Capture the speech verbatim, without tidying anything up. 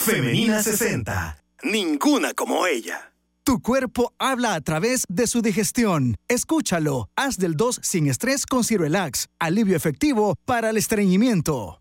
Femenina sesenta. Ninguna como ella. Tu cuerpo habla a través de su digestión. Escúchalo. Haz del dos sin estrés con Cirelax. Alivio efectivo para el estreñimiento.